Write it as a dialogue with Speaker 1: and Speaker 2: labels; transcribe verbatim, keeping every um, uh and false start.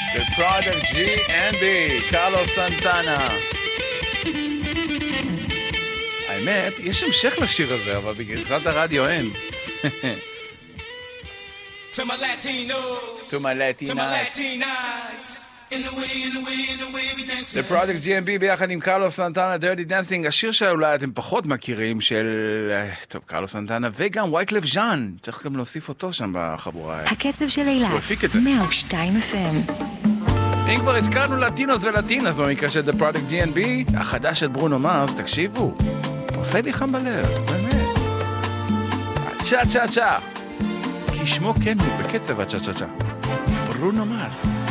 Speaker 1: The Product G and B, קרלוס סנטנה. האמת, יש המשך לשיר הזה, אבל בגרסת הרדיו אין.
Speaker 2: To my Latinos,
Speaker 1: To my Latinas.
Speaker 2: to my Latinas, in the way, in the way, in the way we dance.
Speaker 1: The Product ג'י אם בי ביחד עם קרלוס סנטנה, Dirty Dancing, השיר שאולי אתם פחות מכירים של, טוב, קרלוס סנטנה, וגם וייקלף ז'אן, צריך גם להוסיף אותו שם בחבורה.
Speaker 3: הקצב של אילת, מאה ושתיים אף אם.
Speaker 1: אם כבר הזכרנו לטינוס ולטינס במקרה של The Product ג'י אם בי, החדש של ברונו מרס, תקשיבו, עושה לי חם בלב, באמת. צ'ה צ'ה צ'ה. כי שמו כן הוא בקצב הצ'ה צ'ה צ'ה. ברונו מרס.